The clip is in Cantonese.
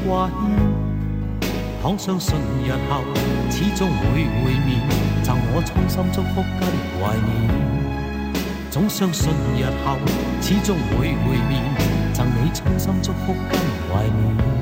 挂牵。倘相信日後始終會會面，贈我衷心祝福跟懷念。總相信日後始終會會面，贈你衷心祝福跟懷念。